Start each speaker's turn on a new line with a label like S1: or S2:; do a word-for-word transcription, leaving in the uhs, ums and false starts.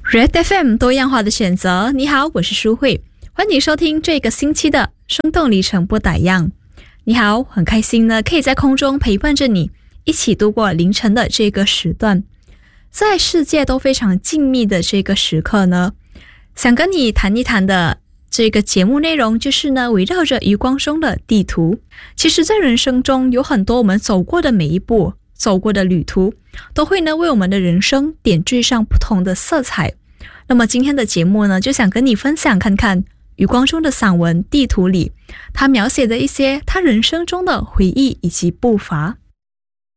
S1: Red F M 多样化的选择。你好，我是舒慧，欢迎收听这个星期的生动里程不打烊。你好，很开心呢，可以在空中陪伴着你，一起度过凌晨的这个时段。在世界都非常静谧的这个时刻呢，想跟你谈一谈的这个节目内容就是呢，围绕着余光中的地图。其实在人生中有很多我们走过的每一步，走过的旅途，都会呢为我们的人生点缀上不同的色彩。那么今天的节目呢，就想跟你分享看看余光中的散文《地图》里，他描写的一些他人生中的回忆以及步伐。